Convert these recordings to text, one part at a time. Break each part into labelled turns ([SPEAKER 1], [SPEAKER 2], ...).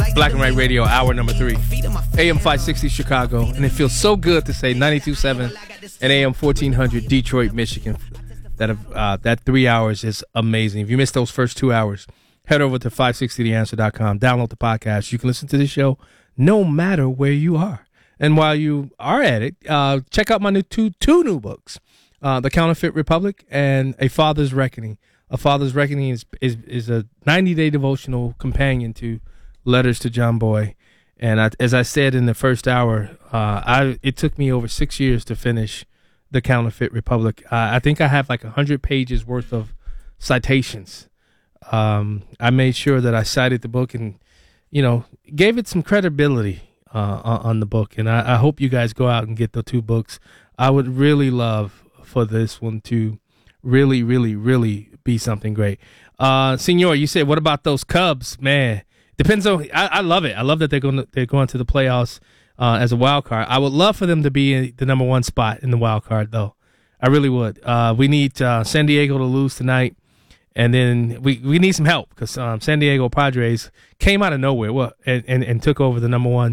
[SPEAKER 1] Black and White Radio, hour number 3. AM 560 Chicago, and it feels so good to say 92.7 and AM 1400 Detroit, Michigan. That 3 hours is amazing. If you missed those first 2 hours, head over to 560theanswer.com, download the podcast. You can listen to the show no matter where you are. And while you are at it, check out my two new books, The Counterfeit Republic and A Father's Reckoning. A Father's Reckoning is a 90-day devotional companion to Letters to John Boy. And as I said in the first hour, it took me over 6 years to finish The Counterfeit Republic. I think I have like 100 pages worth of citations. I made sure that I cited the book and, gave it some credibility on the book. And I hope you guys go out and get the two books. I would really love for this one to really, really, really be something great. Senor, you said, what about those Cubs? Man, depends on. I love it. I love that they're going to the playoffs as a wild card. I would love for them to be in the number one spot in the wild card, though. I really would. We need San Diego to lose tonight, and then we need some help because San Diego Padres came out of nowhere and took over the number one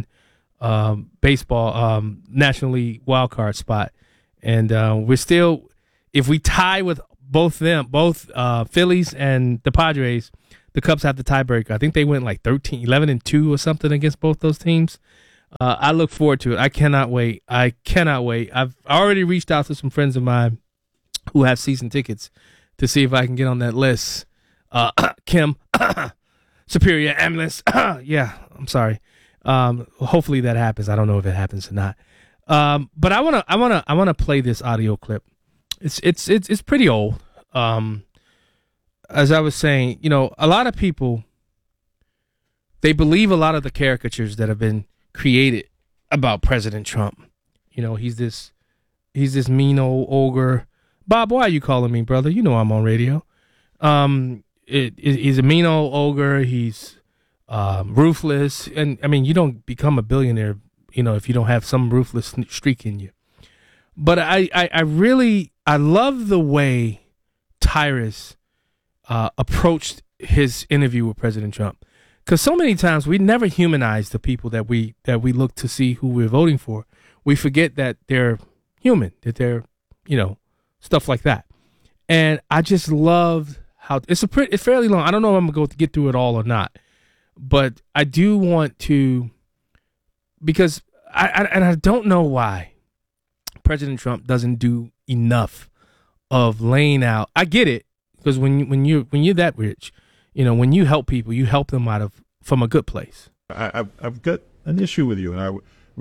[SPEAKER 1] baseball National League wild card spot, and we're still. If we tie with both Phillies and the Padres, the Cubs have the tiebreaker. I think they went like 11-2 or something against both those teams. I look forward to it. I cannot wait. I've already reached out to some friends of mine who have season tickets to see if I can get on that list. Kim, Superior Ambulance. Yeah, I'm sorry. Hopefully that happens. I don't know if it happens or not. But I wanna play this audio clip. It's pretty old. As I was saying, a lot of people, they believe a lot of the caricatures that have been created about President Trump. He's this mean old ogre. Bob, why are you calling me, brother? You know I'm on radio. He's a mean old ogre. He's ruthless, and I mean, you don't become a billionaire, if you don't have some ruthless streak in you. But I love the way Tyrus approached his interview with President Trump, because so many times we never humanize the people that we look to see who we're voting for. We forget that they're human, that they're stuff like that. And I just loved how it's fairly long. I don't know if I'm going to get through it all or not, but I do want to, because I don't know why President Trump doesn't do enough of laying out. I get it, because when you're that rich, when you help people, you help them from a good place.
[SPEAKER 2] I've got an issue with you, and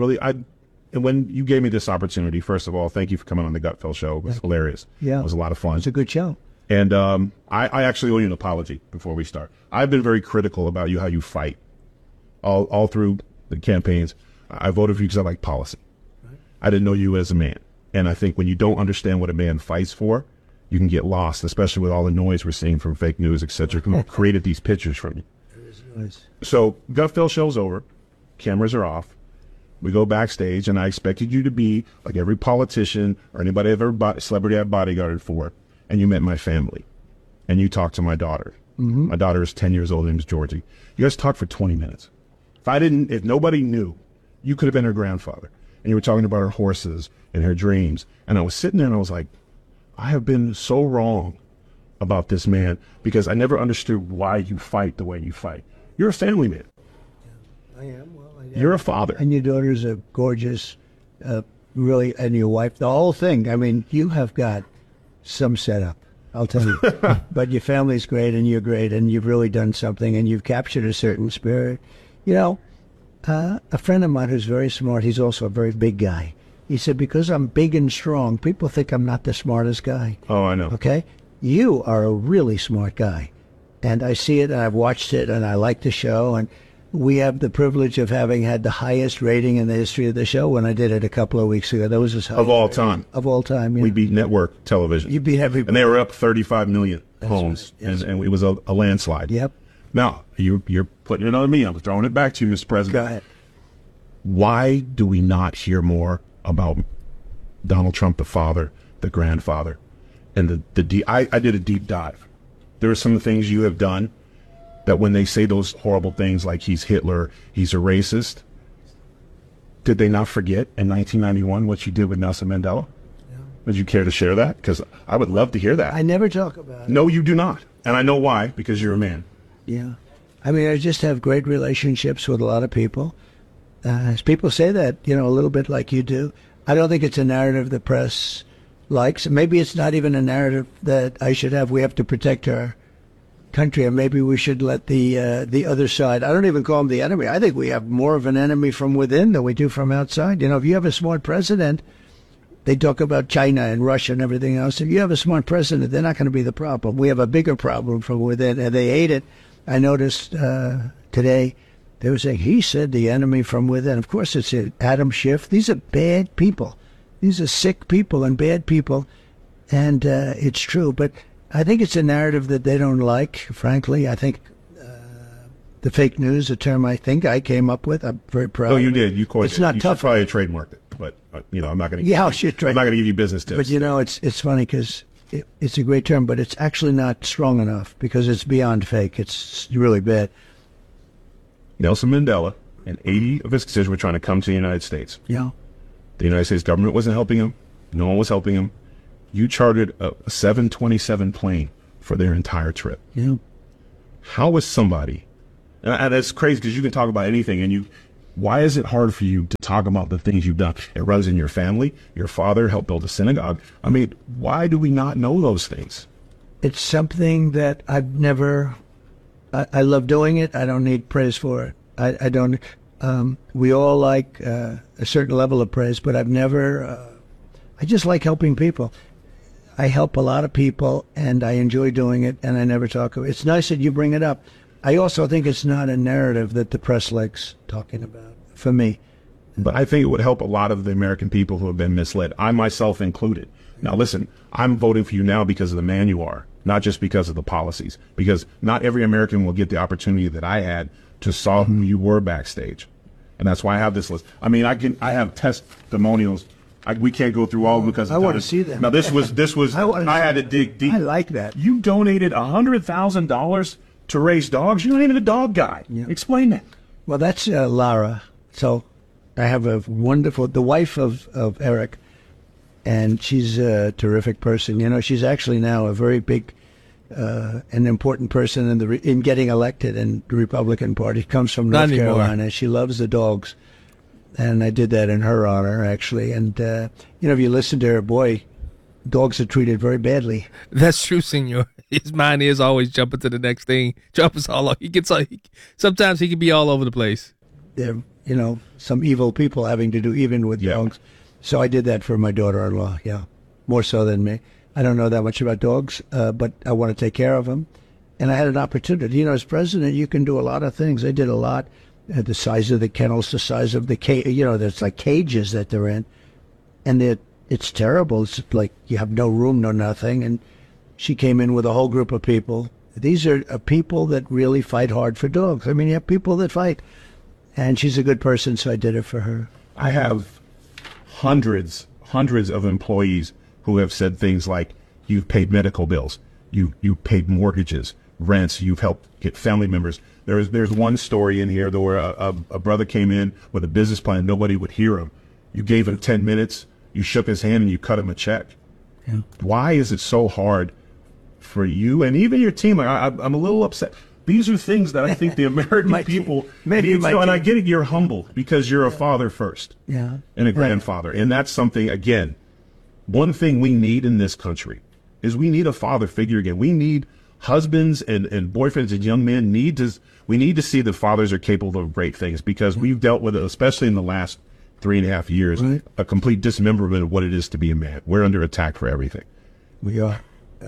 [SPEAKER 2] and when you gave me this opportunity, first of all, thank you for coming on the Gutfeld Show. It was hilarious.
[SPEAKER 3] Yeah,
[SPEAKER 2] it was a lot of fun.
[SPEAKER 3] It's a good show.
[SPEAKER 2] And I actually owe you an apology before we start. I've been very critical about how you fight all through the campaigns. I voted for you because I like policy. Right. I didn't know you as a man. And I think when you don't understand what a man fights for, you can get lost, especially with all the noise we're seeing from fake news, etc. Who created these pictures from you. Nice. So Gutfeld Show's over. Cameras are off. We go backstage, and I expected you to be like every politician or anybody I've ever celebrity I've bodyguarded for, and you met my family, and you talked to my daughter. Mm-hmm. My daughter is 10 years old. Her name's Georgie. You guys talked for 20 minutes. If nobody knew, you could have been her grandfather, and you were talking about her horses and her dreams. And I was sitting there, and I was like, I have been so wrong about this man, because I never understood why you fight the way you fight. You're a family man.
[SPEAKER 3] I am. Well, I am.
[SPEAKER 2] You're a father.
[SPEAKER 3] And your daughter's a gorgeous, really, and your wife, the whole thing. I mean, you have got some setup, I'll tell you. But your family's great, and you're great, and you've really done something, and you've captured a certain spirit. A friend of mine who's very smart, he's also a very big guy. He said, because I'm big and strong, people think I'm not the smartest guy.
[SPEAKER 2] Oh, I know.
[SPEAKER 3] Okay? You are a really smart guy. And I see it, and I've watched it, and I like the show. And we have the privilege of having had the highest rating in the history of the show when I did it a couple of weeks ago. That was as high
[SPEAKER 2] of all time.
[SPEAKER 3] Of all time, yeah.
[SPEAKER 2] We beat network television.
[SPEAKER 3] You beat everybody.
[SPEAKER 2] And they were up 35 million homes,
[SPEAKER 3] right. Yes.
[SPEAKER 2] And it was a landslide.
[SPEAKER 3] Yep.
[SPEAKER 2] Now, you're putting it on me. I'm throwing it back to you, Mr. President.
[SPEAKER 3] Go ahead.
[SPEAKER 2] Why do we not hear more about Donald Trump, the father, the grandfather, and I did a deep dive. There are some of the things you have done that when they say those horrible things like he's Hitler, he's a racist, did they not forget in 1991 what you did with Nelson Mandela? Yeah. Would you care to share that? Because I would love to hear that.
[SPEAKER 3] I never talk about it.
[SPEAKER 2] No, you do not. And I know why, because you're a man.
[SPEAKER 3] Yeah. I mean, I just have great relationships with a lot of people. People say that, a little bit like you do. I don't think it's a narrative the press likes. Maybe it's not even a narrative that I should have. We have to protect our country, and maybe we should let the other side. I don't even call them the enemy. I think we have more of an enemy from within than we do from outside. If you have a smart president, they talk about China and Russia and everything else. If you have a smart president, they're not going to be the problem. We have a bigger problem from within, and they hate it. I noticed today they were saying he said the enemy from within. Of course, it's Adam Schiff. These are bad people. These are sick people and bad people, and it's true. But I think it's a narrative that they don't like, frankly. I think the fake news, a term I think I came up with. I'm very proud.
[SPEAKER 2] Oh, you did. You coined it.
[SPEAKER 3] It's not tough.
[SPEAKER 2] Should probably trademark it, but I'm not going to.
[SPEAKER 3] Yeah, I should trademark.
[SPEAKER 2] I'm not going to give you business tips.
[SPEAKER 3] But it's funny because it's a great term, but it's actually not strong enough because it's beyond fake. It's really bad.
[SPEAKER 2] Nelson Mandela and 80 of his constituents were trying to come to the United States.
[SPEAKER 3] Yeah.
[SPEAKER 2] The United States government wasn't helping him. No one was helping him. You chartered a 727 plane for their entire trip.
[SPEAKER 3] Yeah.
[SPEAKER 2] How is somebody, and it's crazy because you can talk about anything, and why is it hard for you to talk about the things you've done? It runs in your family. Your father helped build a synagogue. I mean, why do we not know those things?
[SPEAKER 3] It's something that I've never, I love doing it. I don't need praise for it. I don't, we all like a certain level of praise, but I've never, I just like helping people. I help a lot of people, and I enjoy doing it, and I never talk about it. It's nice that you bring it up. I also think it's not a narrative that the press likes talking about, for me.
[SPEAKER 2] But I think it would help a lot of the American people who have been misled, I myself included. Now, listen, I'm voting for you now because of the man you are, not just because of the policies, because not every American will get the opportunity that I had to saw who you were backstage. And that's why I have this list. I mean, I have testimonials. We can't go through all because
[SPEAKER 3] I want to see them.
[SPEAKER 2] Now, this was I had to dig deep.
[SPEAKER 3] I like that.
[SPEAKER 2] You donated $100,000 to raise dogs. You're not even a dog guy.
[SPEAKER 3] Yeah.
[SPEAKER 2] Explain that.
[SPEAKER 3] Well, that's Lara. So I have the wife of Eric, and she's a terrific person. She's actually now a very big an important person in getting elected in the Republican Party. Comes from North Carolina. She loves the dogs. And I did that in her honor, actually. And, if you listen to her, boy, dogs are treated very badly.
[SPEAKER 1] That's true, Senor. His mind is always jumping to the next thing. Jumping all over. Sometimes he can be all over the place.
[SPEAKER 3] They're, some evil people having to do even with dogs. So I did that for my daughter-in-law, yeah. More so than me. I don't know that much about dogs, but I want to take care of them. And I had an opportunity. As president, you can do a lot of things. I did a lot. The size of the kennels, the size of the cage, there's like cages that they're in. And it's terrible. It's like you have no room, no nothing. And she came in with a whole group of people. These are people that really fight hard for dogs. I mean, you have people that fight. And she's a good person, so I did it for her.
[SPEAKER 2] I have hundreds of employees who have said things like, you've paid medical bills, you paid mortgages, rents, you've helped get family members. There's one story in here where a brother came in with a business plan. Nobody would hear him. You gave him 10 minutes. You shook his hand and you cut him a check. Yeah. Why is it so hard for you and even your team? I'm a little upset. These are things that I think the American people need to know. And I get it. You're humble because you're a father first.
[SPEAKER 3] Yeah.
[SPEAKER 2] And a grandfather. And that's something, again, one thing we need in this country is we need a father figure again. We need husbands and boyfriends and young men we need to see that fathers are capable of great things because we've dealt with it, especially in the last 3.5 years, a complete dismemberment of what it is to be a man. We're under attack for everything.
[SPEAKER 3] We are.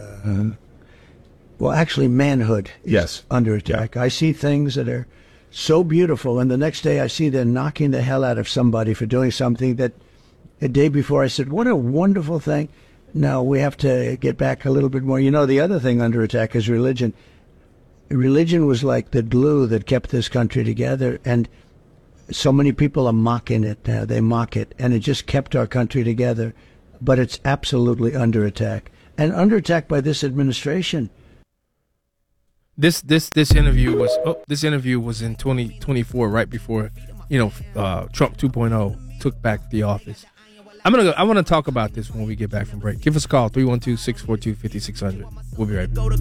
[SPEAKER 3] Well, actually, manhood is under attack. Yeah. I see things that are so beautiful, and the next day I see they're knocking the hell out of somebody for doing something that a day before I said, what a wonderful thing. No, we have to get back a little bit more. The other thing under attack is religion. Religion was like the glue that kept this country together, and so many people are mocking it now. They mock it, and it just kept our country together. But it's absolutely under attack, and under attack by this administration.
[SPEAKER 1] This interview was in 2024, right before Trump 2.0 took back the office. I want to talk about this when we get back from break. Give us a call, 312-642-5600. We'll be right back.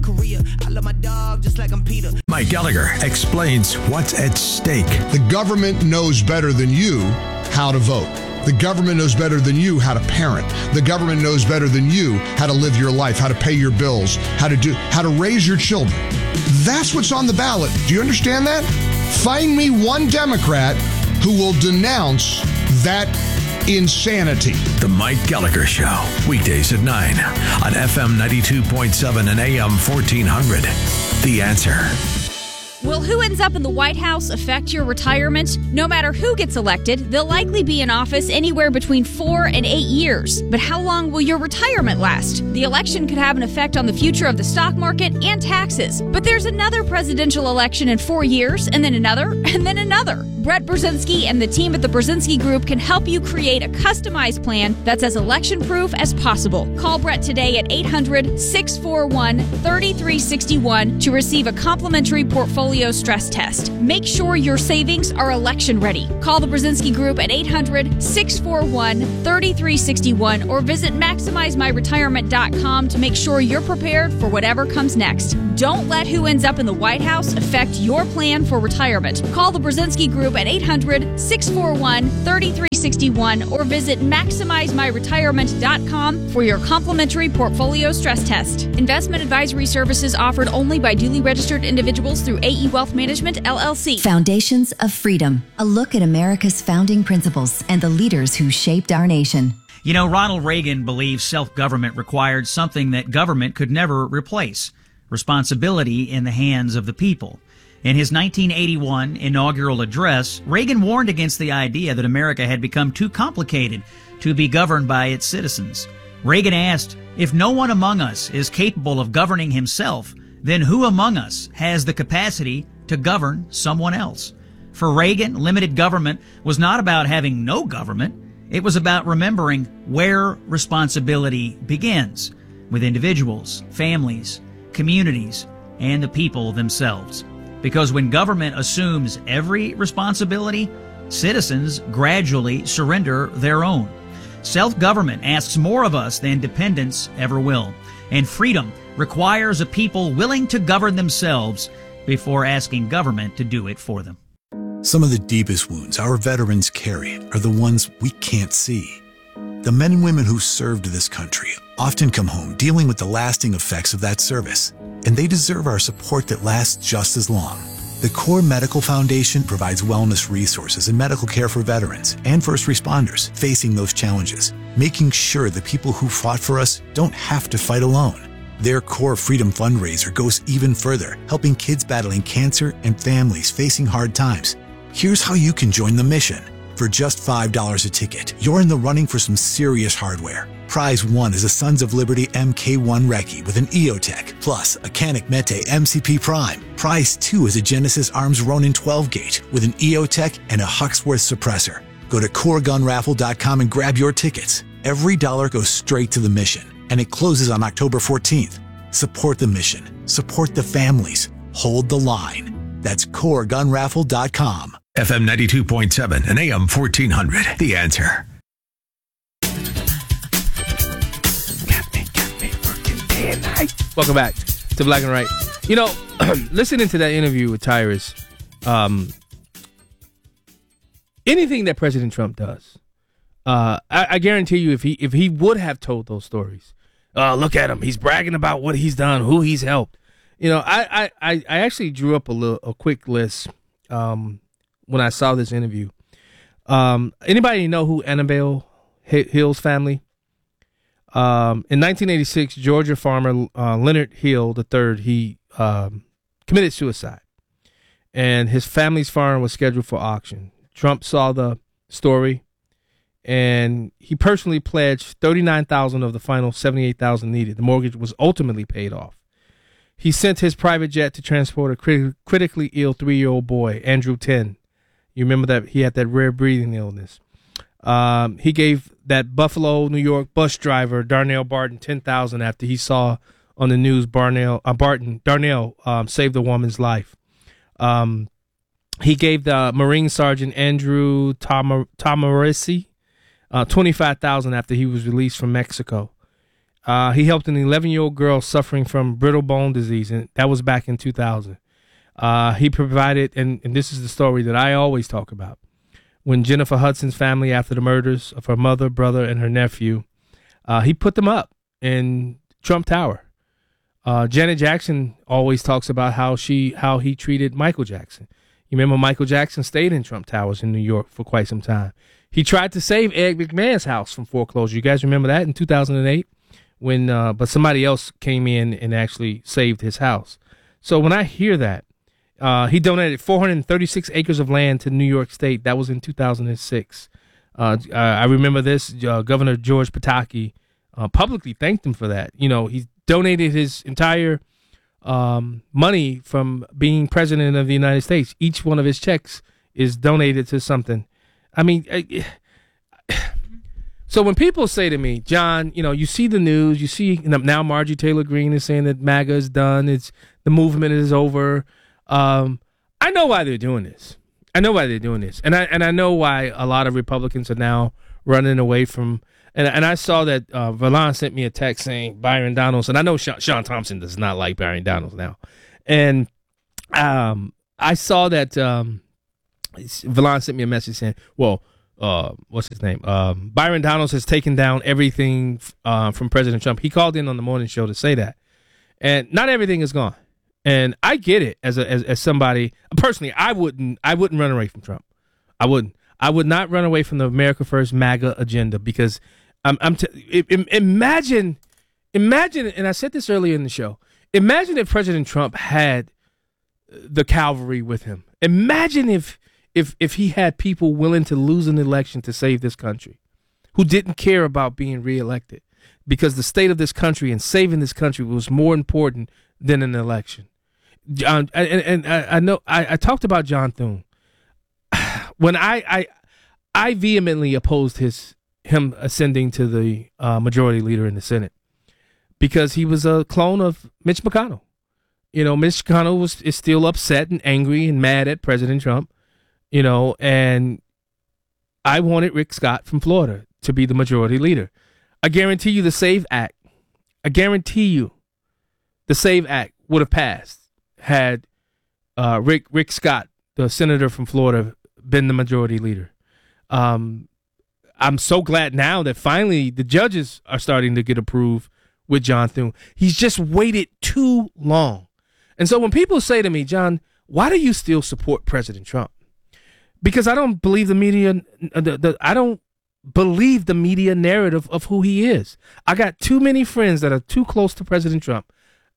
[SPEAKER 4] Mike Gallagher explains what's at stake.
[SPEAKER 5] The government knows better than you how to vote. The government knows better than you how to parent. The government knows better than you how to live your life, how to pay your bills, how to raise your children. That's what's on the ballot. Do you understand that? Find me one Democrat who will denounce that insanity.
[SPEAKER 4] The Mike Gallagher Show, weekdays at 9 on FM 92.7 and AM 1400. The Answer.
[SPEAKER 6] Will who ends up in the White House affect your retirement? No matter who gets elected, they'll likely be in office anywhere between 4 and 8 years. But how long will your retirement last? The election could have an effect on the future of the stock market and taxes. But there's another presidential election in 4 years, and then another, and then another. Brett Brzezinski and the team at the Brzezinski Group can help you create a customized plan that's as election-proof as possible. Call Brett today at 800-641-3361 to receive a complimentary portfolio stress test. Make sure your savings are election ready. Call the Brzezinski Group at 800-641-3361 or visit MaximizeMyRetirement.com to make sure you're prepared for whatever comes next. Don't let who ends up in the White House affect your plan for retirement. Call the Brzezinski Group at 800-641-3361 or visit MaximizeMyRetirement.com for your complimentary portfolio stress test. Investment advisory services offered only by duly registered individuals through AE Wealth Management, LLC.
[SPEAKER 7] Foundations of Freedom. A look at America's founding principles and the leaders who shaped our nation.
[SPEAKER 8] You know, Ronald Reagan believed self-government required something that government could never replace: responsibility in the hands of the people. In his 1981 inaugural address, Reagan warned against the idea that America had become too complicated to be governed by its citizens. Reagan asked, if no one among us is capable of governing himself, then who among us has the capacity to govern someone else? For Reagan, limited government was not about having no government. It was about remembering where responsibility begins, with individuals, families, communities, and the people themselves. Because when government assumes every responsibility, citizens gradually surrender their own. Self-government asks more of us than dependence ever will. And freedom requires a people willing to govern themselves before asking government to do it for them.
[SPEAKER 4] Some of the deepest wounds our veterans carry are the ones we can't see. The men and women who served this country often come home dealing with the lasting effects of that service, and they deserve our support that lasts just as long. The Core Medical Foundation provides wellness resources and medical care for veterans and first responders facing those challenges, making sure the people who fought for us don't have to fight alone. Their Core Freedom fundraiser goes even further, helping kids battling cancer and families facing hard times. Here's how you can join the mission. For just $5 a ticket, you're in the running for some serious hardware. Prize 1 is a Sons of Liberty MK1 Recce with an EOTech, plus a Canik Mete MCP Prime. Prize 2 is a Genesis Arms Ronin 12-gauge with an EOTech and a Huxworth suppressor. Go to CoreGunRaffle.com and grab your tickets. Every dollar goes straight to the mission, and it closes on October 14th. Support the mission. Support the families. Hold the line. That's CoreGunRaffle.com. FM 92.7 and AM 1400. The Answer.
[SPEAKER 1] Welcome back to Black and Right. You know, listening to that interview with Tyrus, anything that President Trump does, I guarantee you, if he would have told those stories, look at him, he's bragging about what he's done, who he's helped. You know, I actually drew up a quick list when I saw this interview. Anybody know who Annabelle Hill's family? In 1986, Georgia farmer Leonard Hill III, he committed suicide, and his family's farm was scheduled for auction. Trump saw the story, and he personally pledged $39,000 of the final $78,000 needed. The mortgage was ultimately paid off. He sent his private jet to transport a critically ill 3-year-old boy, Andrew 10. You remember that he had that rare breathing illness. He gave that Buffalo, New York bus driver, Darnell Barton, $10,000 after he saw on the news. Darnell saved a woman's life. He gave the Marine Sergeant Andrew Tamaresi $25,000 after he was released from Mexico. He helped an 11-year-old girl suffering from brittle bone disease, and that was back in 2000. He provided, and this is the story that I always talk about, when Jennifer Hudson's family, after the murders of her mother, brother, and her nephew, he put them up in Trump Tower. Janet Jackson always talks about how he treated Michael Jackson. You remember Michael Jackson stayed in Trump Towers in New York for quite some time. He tried to save Ed McMahon's house from foreclosure. You guys remember that in 2008? But somebody else came in and actually saved his house. So when I hear that, he donated 436 acres of land to New York State. That was in 2006. I remember this. Governor George Pataki publicly thanked him for that. He donated his entire money from being president of the United States. Each one of his checks is donated to something. I mean, so when people say to me, John, you see the news, you see now Marjorie Taylor Greene is saying that MAGA is done, the movement is over. I know why they're doing this. And I know why a lot of Republicans are now running away from. And I saw that Valon sent me a text saying Byron Donalds, and I know Sean Thompson does not like Byron Donalds now. And I saw that Valon sent me a message saying, well, what's his name? Byron Donalds has taken down everything from President Trump. He called in on the morning show to say that. And not everything is gone. And I get it as somebody, personally, I wouldn't run away from Trump. I wouldn't. I would not run away from the America First MAGA agenda because imagine, and I said this earlier in the show, imagine if President Trump had the cavalry with him. Imagine if he had people willing to lose an election to save this country, who didn't care about being reelected, because the state of this country and saving this country was more important than an election. I know I talked about John Thune. When I vehemently opposed him ascending to the majority leader in the Senate because he was a clone of Mitch McConnell. Mitch McConnell is still upset and angry and mad at President Trump. And I wanted Rick Scott from Florida to be the majority leader. I guarantee you the SAVE Act. The SAVE Act would have passed had Rick Scott, the senator from Florida, been the majority leader. I'm so glad now that finally the judges are starting to get approved with John Thune. He's just waited too long. And so when people say to me, John, why do you still support President Trump? Because I don't believe the media. I don't believe the media narrative of who he is. I got too many friends that are too close to President Trump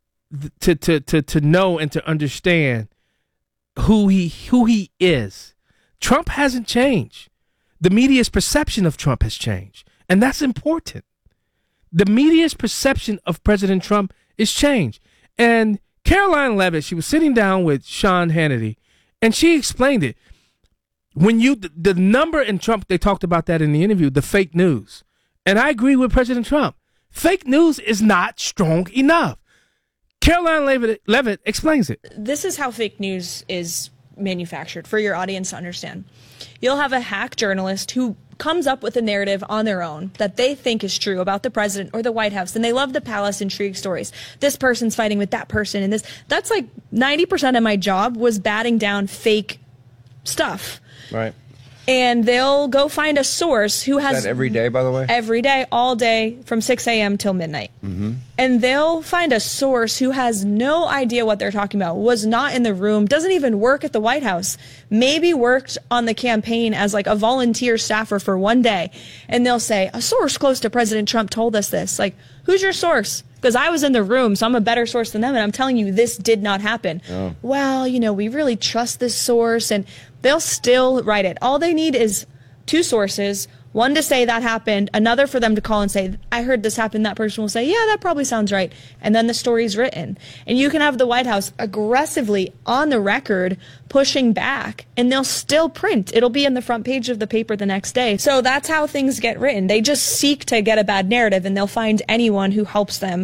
[SPEAKER 1] to know and to understand who he is. Trump hasn't changed. The media's perception of Trump has changed, and that's important. The media's perception of President Trump is changed. And Caroline Leavitt, she was sitting down with Sean Hannity, and she explained it. When the number in Trump, they talked about that in the interview, the fake news. And I agree with President Trump. Fake news is not strong enough. Caroline Leavitt explains it.
[SPEAKER 9] This is how fake news is manufactured for your audience to understand. You'll have a hack journalist who comes up with a narrative on their own that they think is true about the president or the White House, and they love the palace intrigue stories. This person's fighting with that person, and that's like 90% of my job was batting down fake stuff.
[SPEAKER 10] Right.
[SPEAKER 9] And they'll go find a source who has...
[SPEAKER 10] Is that every day, by the way?
[SPEAKER 9] Every day, all day, from 6 a.m. till midnight.
[SPEAKER 10] Mm-hmm.
[SPEAKER 9] And they'll find a source who has no idea what they're talking about, was not in the room, doesn't even work at the White House, maybe worked on the campaign as like a volunteer staffer for one day. And they'll say, a source close to President Trump told us this. Like, who's your source? Because I was in the room, so I'm a better source than them, and I'm telling you this did not happen.
[SPEAKER 10] Oh.
[SPEAKER 9] Well, we really trust this source, and they'll still write it. All they need is two sources, one to say that happened, another for them to call and say, I heard this happen. That person will say, yeah, that probably sounds right. And then the story's written. And you can have the White House aggressively on the record pushing back, and they'll still print. It'll be in the front page of the paper the next day. So that's how things get written. They just seek to get a bad narrative, and they'll find anyone who helps them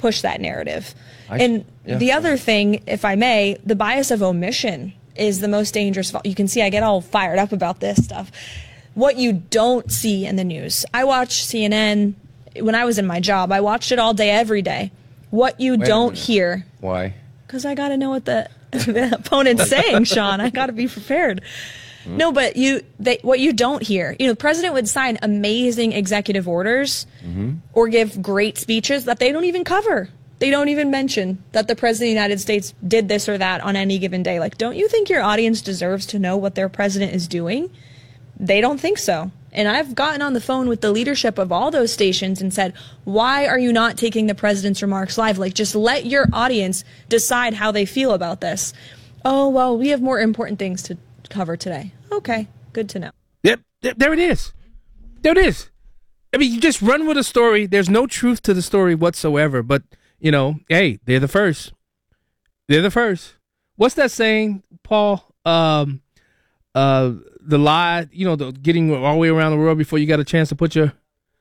[SPEAKER 9] push that narrative. The other thing, if I may, the bias of omission is the most dangerous. You can see I get all fired up about this stuff. What you don't see in the news. I watch CNN when I was in my job. I watched it all day, every day. What you don't hear.
[SPEAKER 10] Why?
[SPEAKER 9] Because I got to know what the opponent's saying, Sean. I got to be prepared. No, but what you don't hear, the president would sign amazing executive orders or give great speeches that they don't even cover. They don't even mention that the president of the United States did this or that on any given day. Like, don't you think your audience deserves to know what their president is doing? They don't think so. And I've gotten on the phone with the leadership of all those stations and said, why are you not taking the president's remarks live? Like, just let your audience decide how they feel about this. Oh, well, we have more important things to cover today. Okay, good to know.
[SPEAKER 1] Yep, there it is. There it is. I mean, you just run with a story. There's no truth to the story whatsoever. But, hey, they're the first. They're the first. What's that saying, Paul? The lie, the getting all the way around the world before you got a chance to put your...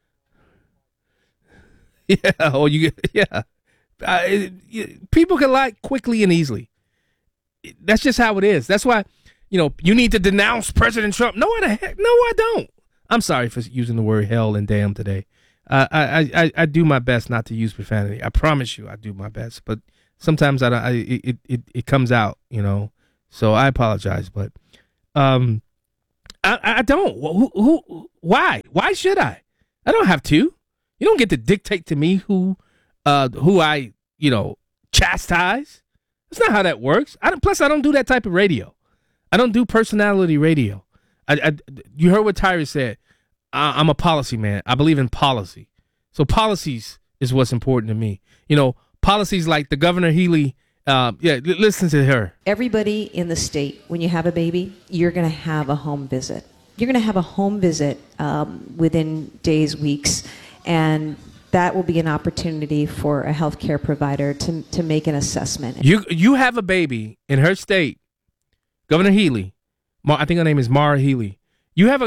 [SPEAKER 1] People can lie quickly and easily. That's just how it is. That's why, you need to denounce President Trump. No, I don't. I'm sorry for using the word hell and damn today. I do my best not to use profanity. I promise you I do my best. But sometimes it comes out, So I apologize. But I don't. Why? Why should I? I don't have to. You don't get to dictate to me who I, chastise. That's not how that works. Plus, I don't do that type of radio. I don't do personality radio. You heard what Tyra said. I'm a policy man. I believe in policy. So policies is what's important to me. Policies like the Governor Healy. Listen to her.
[SPEAKER 11] Everybody in the state, when you have a baby, you're going to have a home visit. You're going to have a home visit within days, weeks, and that will be an opportunity for a healthcare provider to make an assessment.
[SPEAKER 1] You have a baby in her state, Governor Healy. I think her name is Mara Healy. You have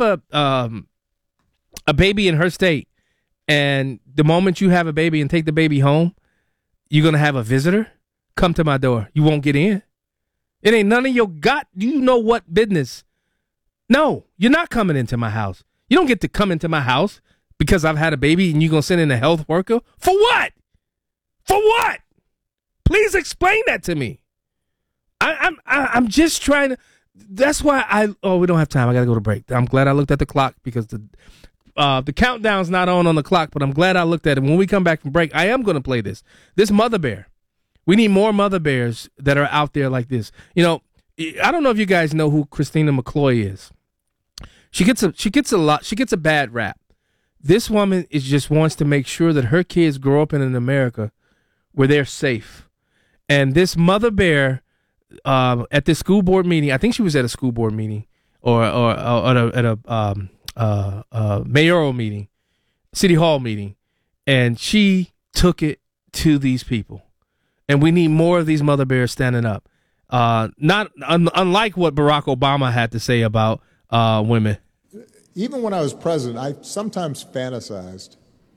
[SPEAKER 1] a baby in her state, and the moment you have a baby and take the baby home, you're going to have a visitor come to my door. You won't get in. It ain't none of your what business. No, you're not coming into my house. You don't get to come into my house because I've had a baby and you're going to send in a health worker? For what? For what? Please explain that to me. I'm just trying to. That's why we don't have time. I got to go to break. I'm glad I looked at the clock because the countdown's not on the clock, but I'm glad I looked at it. When we come back from break, I am going to play this. This mother bear. We need more mother bears that are out there like this. I don't know if you guys know who Christina McCloy is. She gets a bad rap. This woman just wants to make sure that her kids grow up in an America where they're safe. And this mother bear at this school board meeting, I think she was at a school board meeting or at a mayoral meeting, city hall meeting, and she took it to these people. And we need more of these mother bears standing up. Unlike what Barack Obama had to say about women.
[SPEAKER 12] Even when I was president, I sometimes fantasized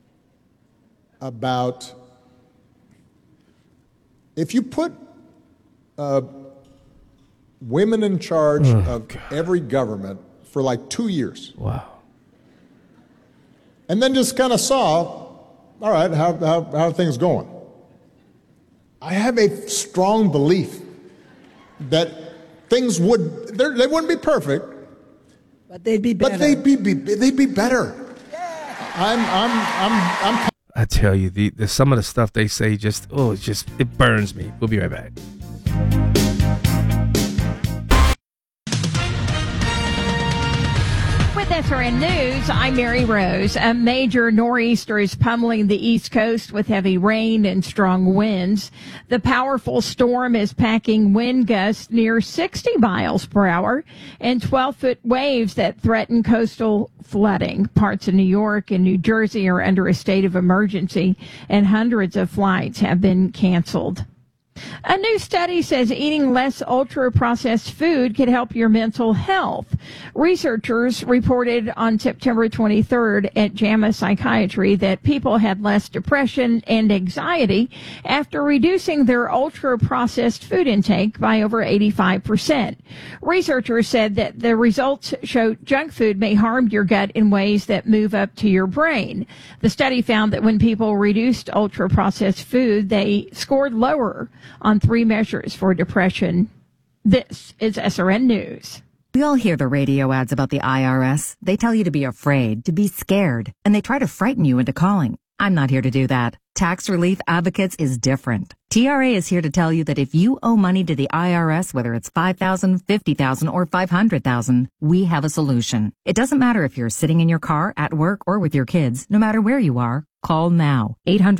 [SPEAKER 12] about if you put women in charge of every government for like 2 years.
[SPEAKER 1] Wow.
[SPEAKER 12] And then just kind of saw, all right, how are things going? I have a strong belief that things they wouldn't be perfect,
[SPEAKER 3] but they'd be better.
[SPEAKER 12] But they'd be better. I'm
[SPEAKER 1] I tell you, some of the stuff they say it burns me. We'll be right back.
[SPEAKER 13] With SRN News, I'm Mary Rose. A major nor'easter is pummeling the East Coast with heavy rain and strong winds. The powerful storm is packing wind gusts near 60 miles per hour and 12-foot waves that threaten coastal flooding. Parts of New York and New Jersey are under a state of emergency, and hundreds of flights have been canceled. A new study says eating less ultra-processed food could help your mental health. Researchers reported on September 23rd at JAMA Psychiatry that people had less depression and anxiety after reducing their ultra-processed food intake by over 85%. Researchers said that the results show junk food may harm your gut in ways that move up to your brain. The study found that when people reduced ultra-processed food, they scored lower on 3 measures for depression. This is SRN News.
[SPEAKER 10] We all hear the radio ads about the IRS. They tell you to be afraid, to be scared, and they try to frighten you into calling. I'm not here to do that. Tax Relief Advocates is different. TRA is here to tell you that if you owe money to the IRS, whether it's $5,000, $50,000, or $500,000, we have a solution. It doesn't matter if you're sitting in your car, at work, or with your kids. No matter where you are, call now.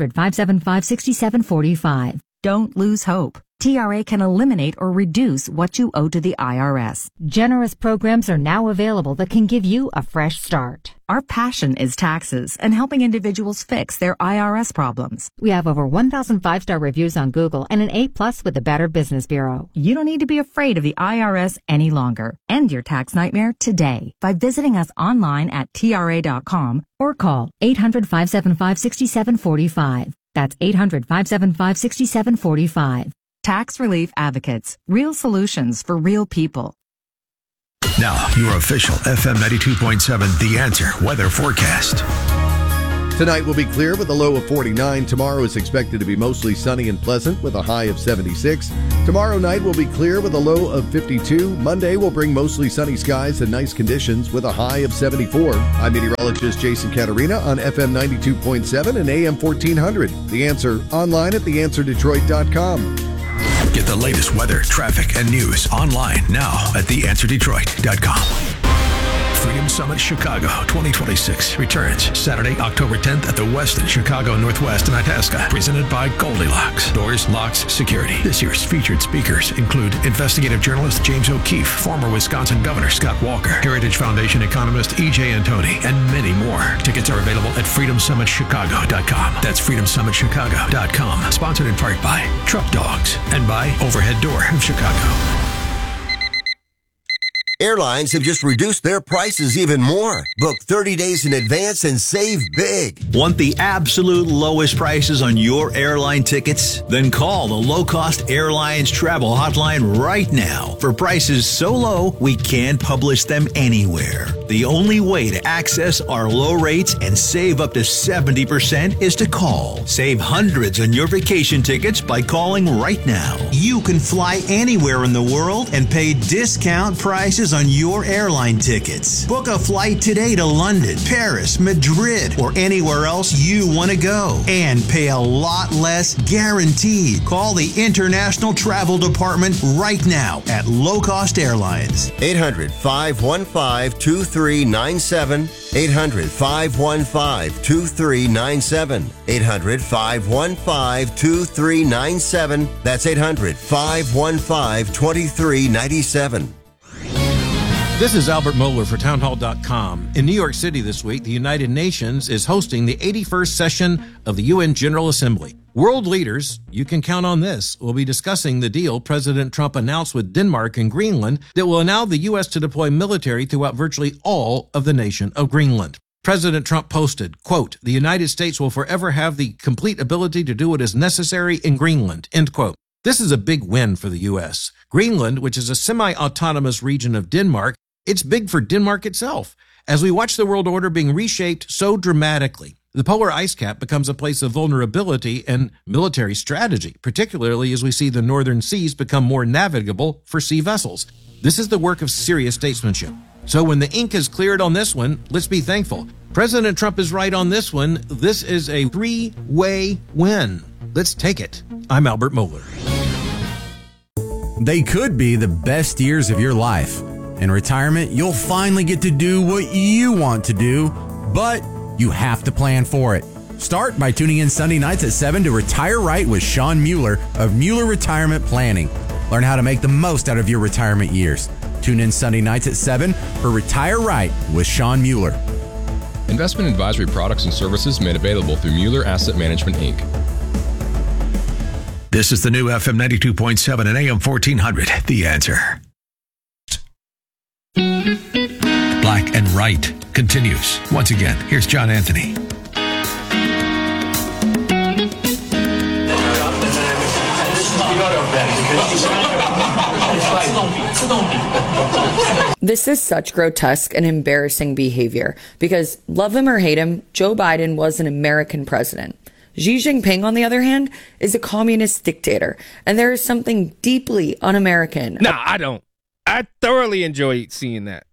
[SPEAKER 10] 800-575-6745. Don't lose hope. TRA can eliminate or reduce what you owe to the IRS. Generous programs are now available that can give you a fresh start. Our passion is taxes and helping individuals fix their IRS problems. We have over 1,000 5-star reviews on Google and an A+ with the Better Business Bureau. You don't need to be afraid of the IRS any longer. End your tax nightmare today by visiting us online at TRA.com or call 800-575-6745. That's 800-575-6745. Tax Relief Advocates. Real solutions for real people.
[SPEAKER 14] Now, your official FM 92.7 The Answer weather forecast.
[SPEAKER 15] Tonight will be clear with a low of 49. Tomorrow is expected to be mostly sunny and pleasant with a high of 76. Tomorrow night will be clear with a low of 52. Monday will bring mostly sunny skies and nice conditions with a high of 74. I'm meteorologist Jason Caterina on FM 92.7 and AM 1400. The Answer online at theanswerdetroit.com.
[SPEAKER 14] Get the latest weather, traffic, and news online now at theanswerdetroit.com. Freedom Summit Chicago 2026 returns Saturday, October 10th at the Westin Chicago Northwest in Itasca, presented by Goldilocks. Doors, locks, security. This year's featured speakers include investigative journalist James O'Keefe, former Wisconsin Governor Scott Walker, Heritage Foundation economist E.J. Antoni, and many more. Tickets are available at freedomsummitchicago.com. That's freedomsummitchicago.com. Sponsored in part by Truck Dogs and by Overhead Door of Chicago.
[SPEAKER 16] Airlines have just reduced their prices even more. Book 30 days in advance and save big.
[SPEAKER 17] Want the absolute lowest prices on your airline tickets? Then call the Low Cost Airlines Travel Hotline right now. For prices so low, we can't publish them anywhere. The only way to access our low rates and save up to 70% is to call. Save hundreds on your vacation tickets by calling right now. You can fly anywhere in the world and pay discount prices on your airline tickets. Book a flight today to London, Paris, Madrid, or anywhere else you want to go and pay a lot less guaranteed. Call the International Travel Department right now at Low Cost Airlines.
[SPEAKER 16] 800-515-2397. 800-515-2397. 800-515-2397. That's 800-515-2397.
[SPEAKER 18] This is Albert Mohler for townhall.com. In New York City this week, the United Nations is hosting the 81st session of the UN General Assembly. World leaders, you can count on this, will be discussing the deal President Trump announced with Denmark and Greenland that will allow the U.S. to deploy military throughout virtually all of the nation of Greenland. President Trump posted, quote, "The United States will forever have the complete ability to do what is necessary in Greenland," end quote. This is a big win for the U.S. Greenland, which is a semi-autonomous region of Denmark, it's big for Denmark itself. As we watch the world order being reshaped so dramatically, the polar ice cap becomes a place of vulnerability and military strategy, particularly as we see the northern seas become more navigable for sea vessels. This is the work of serious statesmanship. So when the ink is cleared on this one, let's be thankful. President Trump is right on this one. This is a three-way win. Let's take it. I'm Albert Mohler.
[SPEAKER 19] They could be the best years of your life. In retirement, you'll finally get to do what you want to do, but you have to plan for it. Start by tuning in Sunday nights at 7 to Retire Right with Sean Mueller of Mueller Retirement Planning. Learn how to make the most out of your retirement years. Tune in Sunday nights at 7 for Retire Right with Sean Mueller.
[SPEAKER 20] Investment advisory products and services made available through Mueller Asset Management, Inc.
[SPEAKER 14] This is the new FM 92.7 and AM 1400. The Answer. Black and Right continues. Once again, here's John Anthony.
[SPEAKER 20] This is such grotesque and embarrassing behavior because, love him or hate him, Joe Biden was an American president. Xi Jinping, on the other hand, is a communist dictator, and there is something deeply un-American.
[SPEAKER 1] No, I don't. I thoroughly enjoy seeing that.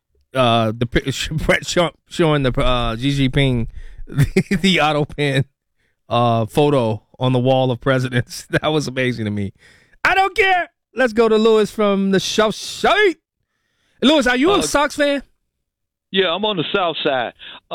[SPEAKER 1] Brett showing the Xi Jinping the auto pen photo on the wall of presidents. That was amazing to me. I don't care. Let's go to Lewis from the South Side. Lewis, are you a Sox fan?
[SPEAKER 21] Yeah, I'm on the South Side.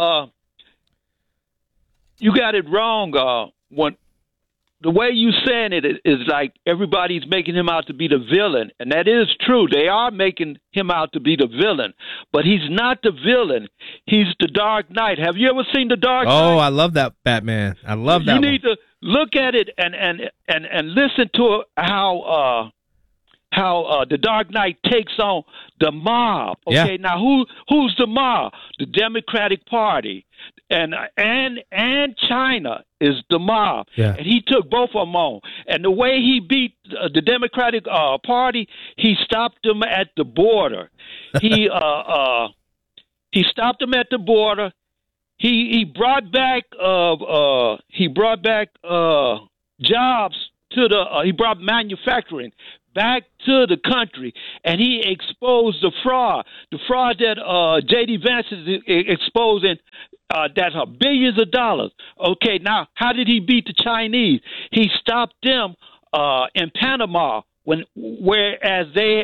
[SPEAKER 21] You got it wrong. When the way you saying it is like everybody's making him out to be the villain, and that is true. They are making him out to be the villain, but he's not the villain. He's the Dark Knight. Have you ever seen the Dark Knight?
[SPEAKER 1] Oh, I love that Batman. I love that.
[SPEAKER 21] You need to look at it and listen to how the Dark Knight takes on the mob. Okay, Now who's the mob? The Democratic Party. And China is the mob, and he took both of them on. And the way he beat the Democratic Party, he stopped them at the border. He stopped them at the border. He brought back jobs to the. He brought manufacturing back to the country, and he exposed the fraud that J.D. Vance is exposing. That's billions of dollars. Okay, now how did he beat the Chinese? He stopped them in Panama whereas they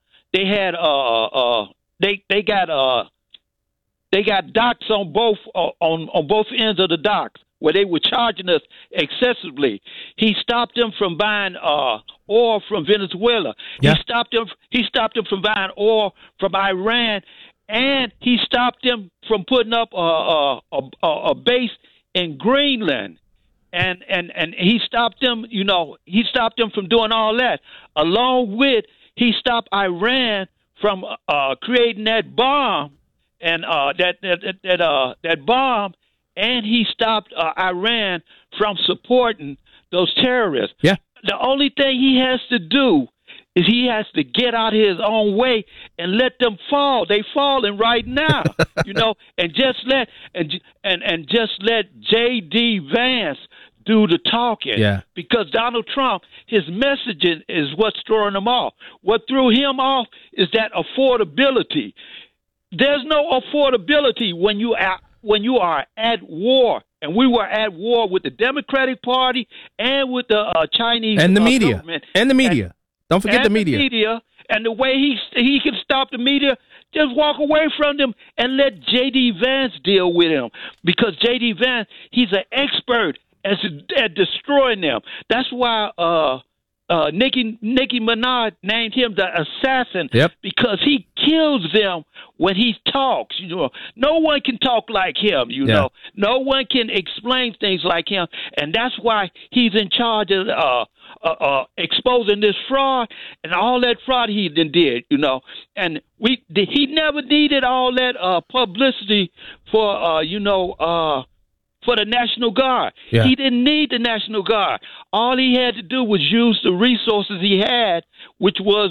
[SPEAKER 21] got docks on both ends of the docks where they were charging us excessively. He stopped them from buying oil from Venezuela. Yeah. He stopped them from buying oil from Iran. And he stopped them from putting up a base in Greenland, and he stopped them. He stopped them from doing all that. Along with he stopped Iran from creating that bomb, and that bomb, and he stopped Iran from supporting those terrorists. Yeah. The only thing he has to do is he has to get out of his own way and let them fall. They falling right now, and just let J.D. Vance do the talking. Yeah. Because Donald Trump, his messaging is what's throwing him off. What threw him off is that affordability. There's no affordability when you are at war. And we were at war with the Democratic Party and with the Chinese
[SPEAKER 1] and the media
[SPEAKER 21] government.
[SPEAKER 1] And the media. Don't forget the
[SPEAKER 21] media. And the way he can stop the media, just walk away from them and let J.D. Vance deal with him. Because J.D. Vance, he's an expert at destroying them. That's why Nicki Minaj named him the assassin. Yep. Because he kills them when he talks. No one can talk like him. No one can explain things like him, and that's why he's in charge of exposing this fraud and all that fraud he did. And he never needed all that publicity for the National Guard. Yeah. He didn't need the National Guard. All he had to do was use the resources he had, which was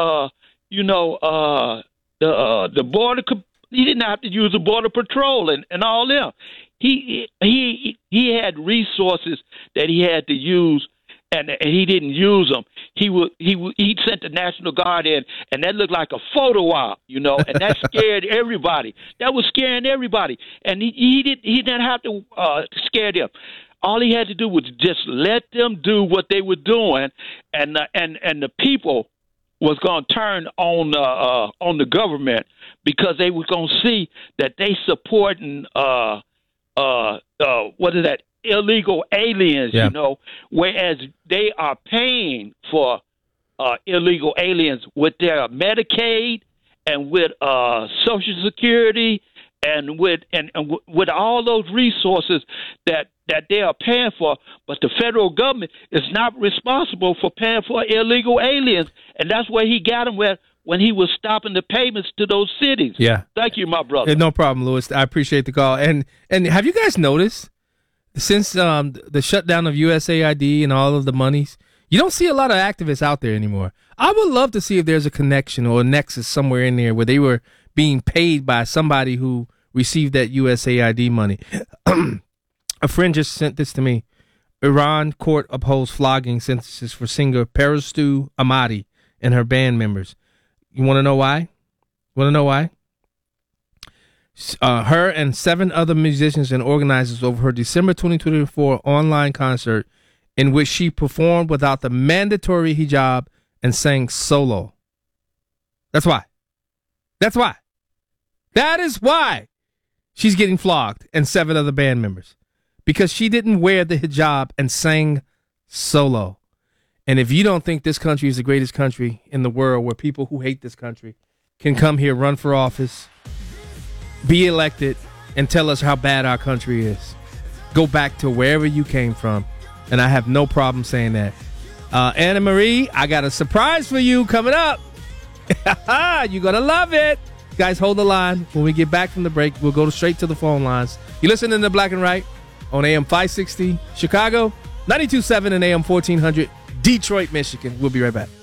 [SPEAKER 21] the border. He didn't have to use the Border Patrol and all them. He had resources that he had to use, and he didn't use them. He sent the National Guard in, and that looked like a photo op, and that scared everybody. That was scaring everybody, and he didn't have to scare them. All he had to do was just let them do what they were doing, and the people was going to turn on the government because they were going to see that they supporting what is that? Illegal aliens, whereas they are paying for illegal aliens with their Medicaid and with Social Security and with all those resources that that they are paying for, but the federal government is not responsible for paying for illegal aliens, and that's where he got them when he was stopping the payments to those cities.
[SPEAKER 1] Yeah.
[SPEAKER 21] Thank you, my brother.
[SPEAKER 1] No problem, Louis. I appreciate the call. And have you guys noticed, since the shutdown of USAID and all of the monies, you don't see a lot of activists out there anymore. I would love to see if there's a connection or a nexus somewhere in there where they were being paid by somebody who received that USAID money. A friend just sent this to me. Iran court upholds flogging sentences for singer Parastu Ahmadi and her band members. You want to know why? Her and 7 other musicians and organizers over her December 2024 online concert in which she performed without the mandatory hijab and sang solo. That's why. That is why she's getting flogged, and 7 other band members. Because she didn't wear the hijab and sang solo. And if you don't think this country is the greatest country in the world, where people who hate this country can come here, run for office, be elected, and tell us how bad our country is, go back to wherever you came from. And I have no problem saying that. Anna Marie, I got a surprise for you coming up. You're going to love it. Guys, hold the line. When we get back from the break, we'll go straight to the phone lines. You listening to Black and Right on AM 560 Chicago, 92.7 and AM 1400 Detroit, Michigan. We'll be right back.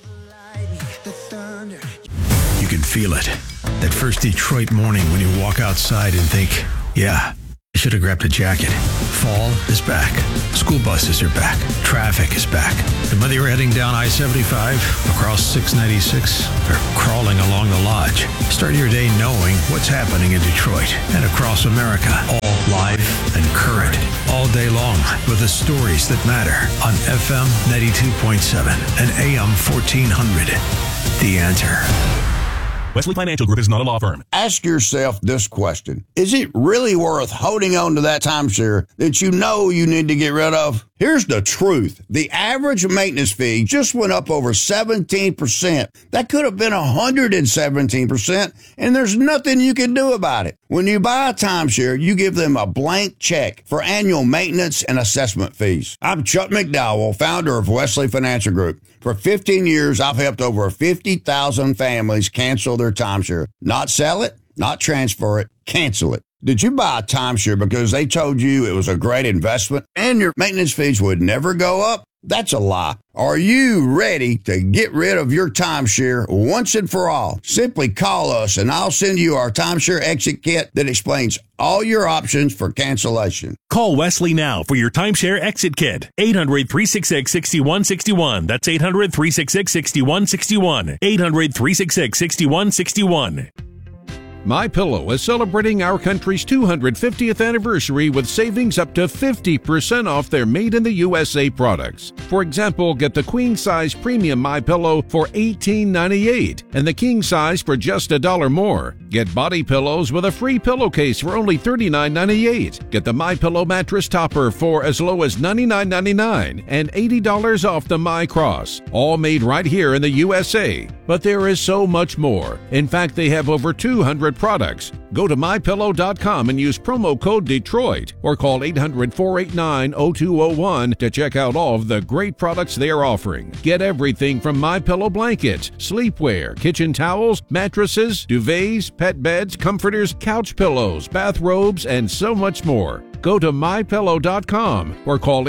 [SPEAKER 14] You can feel it. That first Detroit morning when you walk outside and think, yeah, I should have grabbed a jacket. Fall is back. School buses are back. Traffic is back. And whether you're heading down I-75, across 696, or crawling along the Lodge, start your day knowing what's happening in Detroit and across America. All live and current. All day long with the stories that matter on FM 92.7 and AM 1400. The Answer.
[SPEAKER 2] Wesley Financial Group is not a law firm.
[SPEAKER 22] Ask yourself this question. Is it really worth holding on to that timeshare that you know you need to get rid of? Here's the truth. The average maintenance fee just went up over 17%. That could have been 117%, and there's nothing you can do about it. When you buy a timeshare, you give them a blank check for annual maintenance and assessment fees. I'm Chuck McDowell, founder of Wesley Financial Group. For 15 years, I've helped over 50,000 families cancel their timeshare. Not sell it, not transfer it, cancel it. Did you buy a timeshare because they told you it was a great investment and your maintenance fees would never go up? That's a lie. Are you ready to get rid of your timeshare once and for all? Simply call us and I'll send you our timeshare exit kit that explains all your options for cancellation.
[SPEAKER 2] Call Wesley now for your timeshare exit kit. 800-366-6161. That's 800-366-6161. 800-366-6161.
[SPEAKER 23] MyPillow is celebrating our country's 250th anniversary with savings up to 50% off their made-in-the-USA products. For example, get the queen-size premium MyPillow for $18.98 and the king size for just $1 more. Get body pillows with a free pillowcase for only $39.98. Get the MyPillow mattress topper for as low as $99.99 and $80 off the MyCross. All made right here in the USA. But there is so much more. In fact, they have over 200 products. Go to MyPillow.com and use promo code Detroit or call 800-489-0201 to check out all of the great products they are offering. Get everything from MyPillow blankets, sleepwear, kitchen towels, mattresses, duvets, pet beds, comforters, couch pillows, bathrobes, and so much more. Go to MyPillow.com or call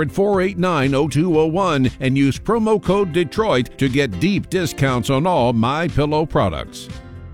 [SPEAKER 23] 800-489-0201 and use promo code Detroit to get deep discounts on all MyPillow products.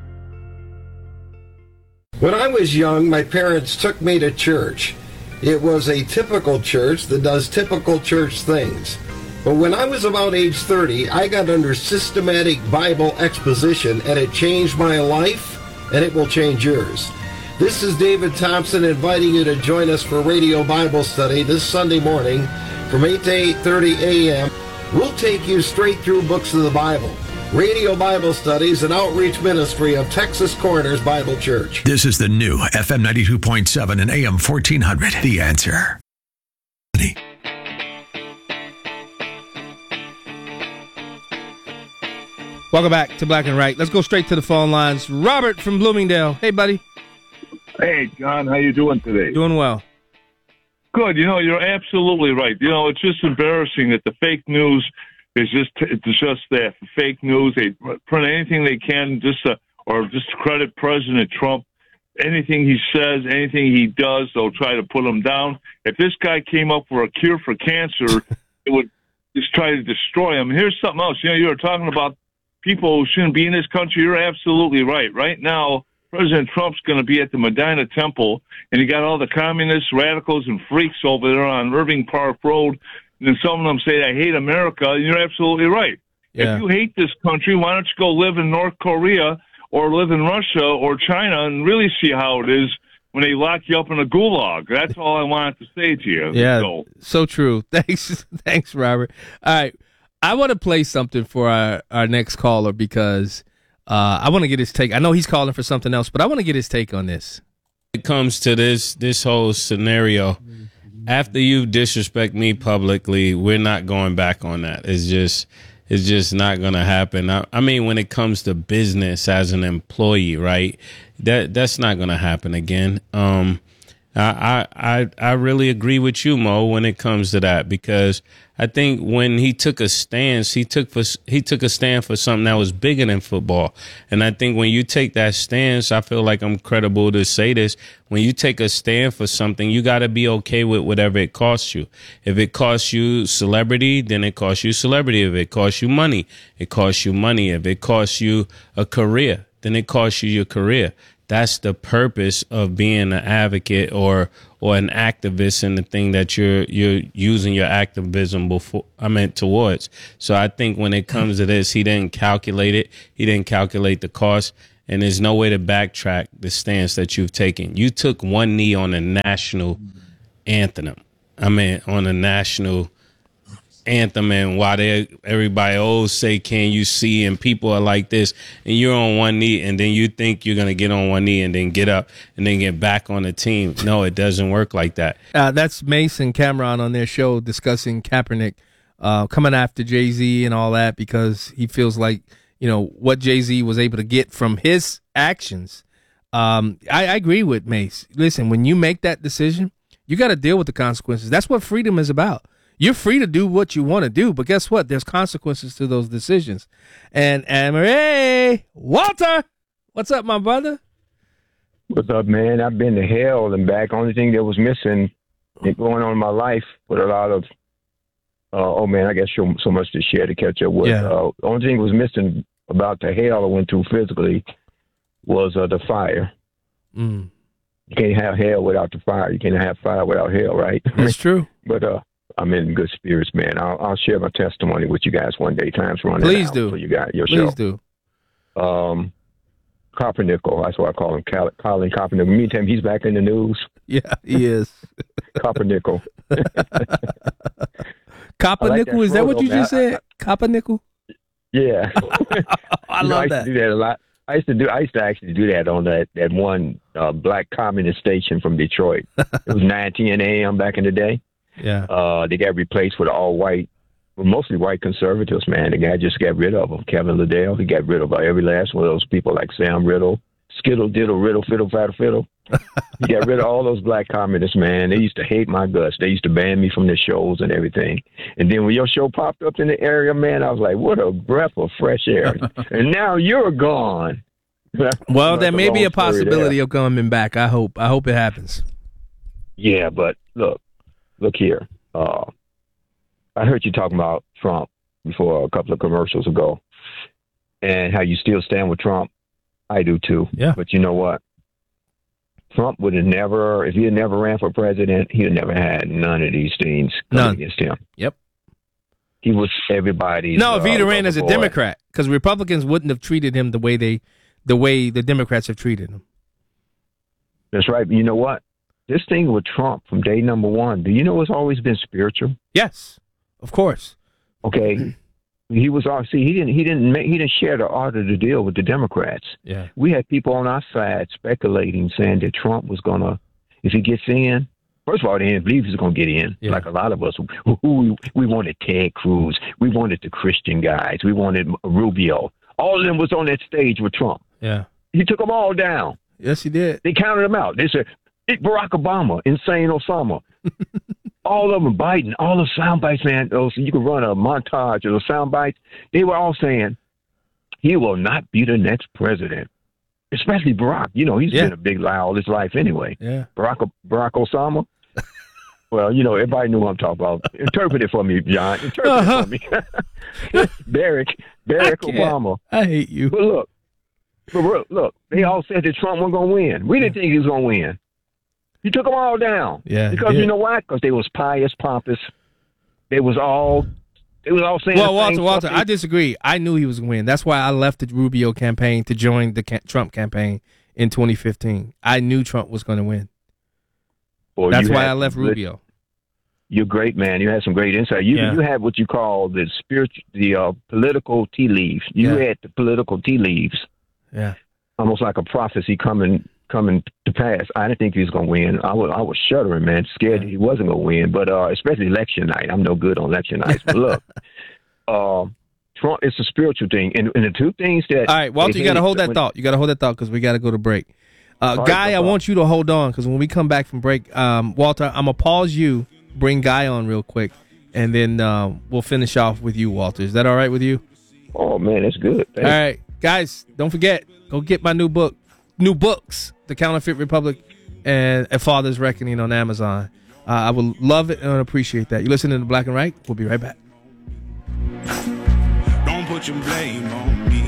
[SPEAKER 24] When I was young, my parents took me to church. It was a typical church that does typical church things. But when I was about age 30, I got under systematic Bible exposition, and it changed my life, and it will change yours. This is David Thompson inviting you to join us for Radio Bible Study this Sunday morning from 8 to 8:30 a.m. We'll take you straight through books of the Bible. Radio Bible Studies, an outreach ministry of Texas Corners Bible Church.
[SPEAKER 14] This is the new FM 92.7 and AM 1400. The Answer.
[SPEAKER 1] Welcome back to Black and Right. Let's go straight to the phone lines. Robert from Bloomingdale. Hey, buddy.
[SPEAKER 25] Hey, John. How you doing today?
[SPEAKER 1] Doing well.
[SPEAKER 5] Good. You're absolutely right. It's just embarrassing that the fake news is just that fake news. They print anything they can just to credit President Trump. Anything he says, anything he does, they'll try to put him down. If this guy came up with a cure for cancer, it would just try to destroy him. Here's something else. You were talking about people who shouldn't be in this country. You're absolutely right. Right now, President Trump's going to be at the Medina Temple, and you got all the communists, radicals, and freaks over there on Irving Park Road. And then some of them say, I hate America. And you're absolutely right. Yeah. If you hate this country, why don't you go live in North Korea or live in Russia or China and really see how it is when they lock you up in a gulag? That's all I wanted to say to you.
[SPEAKER 1] Yeah, so true. Thanks, Robert. All right, I want to play something for our next caller because I want to get his take. I know he's calling for something else, but I want to get his take on this.
[SPEAKER 6] It comes to this whole scenario. After you disrespect me publicly, we're not going back on that. It's just not going to happen. I mean, when it comes to business as an employee, right? That's not going to happen again. I really agree with you, Mo, when it comes to that, because I think when he took a stance, he took a stand for something that was bigger than football. And I think when you take that stance, I feel like I'm credible to say this. When you take a stand for something, you got to be okay with whatever it costs you. If it costs you celebrity, then it costs you celebrity. If it costs you money, it costs you money. If it costs you a career, then it costs you your career. That's the purpose of being an advocate or an activist in the thing that you're using your activism towards. So I think when it comes to this, he didn't calculate it. He didn't calculate the cost, and there's no way to backtrack the stance that you've taken. You took one knee on a national anthem. On a national anthem, and while everybody say, can you see, and people are like this, and you're on one knee, and then you think you're going to get on one knee and then get up and then get back on the team. No, it doesn't work like that.
[SPEAKER 1] That's Mace and Cameron on their show discussing Kaepernick coming after Jay-Z and all that, because he feels like, what Jay-Z was able to get from his actions. I agree with Mace. Listen, when you make that decision, you got to deal with the consequences. That's what freedom is about. You're free to do what you want to do, but guess what? There's consequences to those decisions. And hey, Walter, what's up, my brother?
[SPEAKER 7] What's up, man? I've been to hell and back. Only thing that was missing going on in my life with a lot of, I got so much to share to catch up with.
[SPEAKER 1] Yeah.
[SPEAKER 7] The only thing that was missing about the hell I went through physically was the fire.
[SPEAKER 1] Mm.
[SPEAKER 7] You can't have hell without the fire. You can't have fire without hell, right?
[SPEAKER 1] That's true.
[SPEAKER 7] But I'm in good spirits, man. I'll share my testimony with you guys one day. Time's running
[SPEAKER 1] Please
[SPEAKER 7] out
[SPEAKER 1] do.
[SPEAKER 7] for you guys, your
[SPEAKER 1] Please
[SPEAKER 7] show.
[SPEAKER 1] do.
[SPEAKER 7] Coppernickel, that's what I call him, Colin Coppernickel. Meantime, he's back in the news.
[SPEAKER 1] Yeah, he is.
[SPEAKER 7] Coppernickel.
[SPEAKER 1] Coppernickel,
[SPEAKER 7] like
[SPEAKER 1] is that what you just said? Coppernickel?
[SPEAKER 7] Yeah.
[SPEAKER 1] I love that.
[SPEAKER 7] I used to do that a lot. I used to actually do that on that one black communist station from Detroit. It was 9:10 a.m. back in the day.
[SPEAKER 1] Yeah.
[SPEAKER 7] They got replaced with all white, mostly white conservatives, man. The guy just got rid of them. Kevin Liddell, he got rid of every last one of those people like Sam Riddle, Skittle, Diddle, Riddle, Fiddle, Faddle, Fiddle. He got rid of all those black communists, man. They used to hate my guts. They used to ban me from their shows and everything. And then when your show popped up in the area, man, I was like, what a breath of fresh air. And now you're gone.
[SPEAKER 1] Well, there may be a possibility of coming back. I hope it happens.
[SPEAKER 7] Yeah, but look here. I heard you talking about Trump before a couple of commercials ago and how you still stand with Trump. I do too.
[SPEAKER 1] Yeah.
[SPEAKER 7] But you know what? Trump would have never, if he had never ran for president, he would never had none of these things come against him.
[SPEAKER 1] Yep.
[SPEAKER 7] He was everybody's.
[SPEAKER 1] No, if he'd ran as a Democrat, because Republicans wouldn't have treated him the way the Democrats have treated him.
[SPEAKER 7] That's right. You know what? This thing with Trump from day number one, do you know it's always been spiritual?
[SPEAKER 1] Yes, of course.
[SPEAKER 7] Okay. He was he didn't share the art of the deal with the Democrats.
[SPEAKER 1] Yeah.
[SPEAKER 7] We had people on our side speculating, saying that Trump was gonna, if he gets in, first of all, they didn't believe he was gonna get in. Yeah. Like a lot of us, we wanted Ted Cruz, we wanted the Christian guys, we wanted Rubio. All of them was on that stage with Trump.
[SPEAKER 1] Yeah.
[SPEAKER 7] He took them all down.
[SPEAKER 1] Yes, he did.
[SPEAKER 7] They counted them out. They said, Barack Obama, insane Osama. All of them biting. All the sound bites, man. Those, you can run a montage of the sound bites. They were all saying, he will not be the next president. Especially Barack. You know, he's been a big lie all his life anyway.
[SPEAKER 1] Yeah.
[SPEAKER 7] Barack Osama. Well, you know, everybody knew what I'm talking about. Interpret it for me, John. Interpret it for me. Barack Obama.
[SPEAKER 1] I hate you.
[SPEAKER 7] But look, they all said that Trump wasn't going to win. We didn't think he was going to win. He took them all down.
[SPEAKER 1] Yeah.
[SPEAKER 7] Because you know why? Because they was pious, pompous. They was all saying.
[SPEAKER 1] Well, Walter, I disagree. I knew he was going to win. That's why I left the Rubio campaign to join the Trump campaign in 2015. I knew Trump was going to win.
[SPEAKER 7] Well,
[SPEAKER 1] that's why I left Rubio.
[SPEAKER 7] You're great, man. You had some great insight. You had what you call the political tea leaves. You had the political tea leaves.
[SPEAKER 1] Yeah.
[SPEAKER 7] Almost like a prophecy coming to pass. I didn't think he was going to win. I was shuddering, man, scared he wasn't going to win. But especially election night. I'm no good on election nights. But look, Trump, it's a spiritual thing. And the two things that...
[SPEAKER 1] All right, Walter, you got to hold that thought. You got to hold that thought because we got to go to break. Guy, I want you to hold on because when we come back from break, Walter, I'm going to pause you, bring Guy on real quick, and then we'll finish off with you, Walter. Is that all right with you?
[SPEAKER 7] Oh, man, that's good.
[SPEAKER 1] All right, guys, don't forget, go get my new books, The Counterfeit Republic and A Father's Reckoning on Amazon. I would love it and appreciate that. You listening to Black and Right? We'll be right back.
[SPEAKER 14] Don't put your blame on me.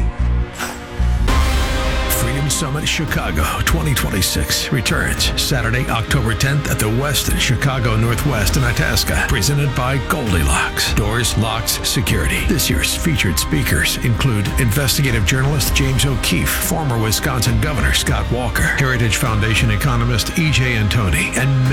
[SPEAKER 14] Freedom Summit Chicago 2026 returns Saturday, October 10th at the Westin Chicago Northwest in Itasca. Presented by Goldilocks. Doors, locks, security. This year's featured speakers include investigative journalist James O'Keefe, former Wisconsin Governor Scott Walker, Heritage Foundation economist E.J. Antoni, and